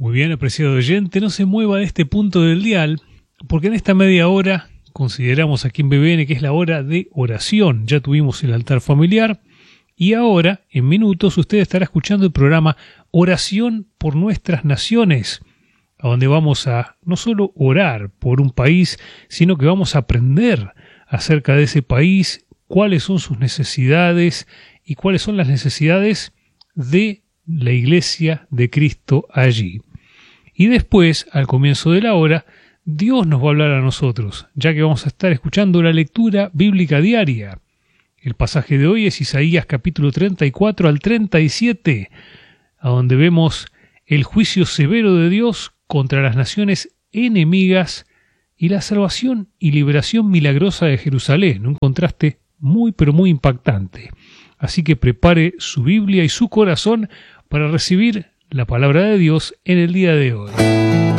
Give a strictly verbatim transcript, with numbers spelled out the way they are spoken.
Muy bien, apreciado oyente, no se mueva de este punto del dial, porque en esta media hora consideramos aquí en B B N que es la hora de oración. Ya tuvimos el altar familiar y ahora, en minutos, usted estará escuchando el programa Oración por Nuestras Naciones, a donde vamos a no solo orar por un país, sino que vamos a aprender acerca de ese país, cuáles son sus necesidades y cuáles son las necesidades de la Iglesia de Cristo allí. Y después, al comienzo de la hora, Dios nos va a hablar a nosotros, ya que vamos a estar escuchando la lectura bíblica diaria. El pasaje de hoy es Isaías capítulo treinta y cuatro al treinta y siete, a donde vemos el juicio severo de Dios contra las naciones enemigas y la salvación y liberación milagrosa de Jerusalén, un contraste muy pero muy impactante. Así que prepare su Biblia y su corazón para recibir la palabra de Dios en el día de hoy.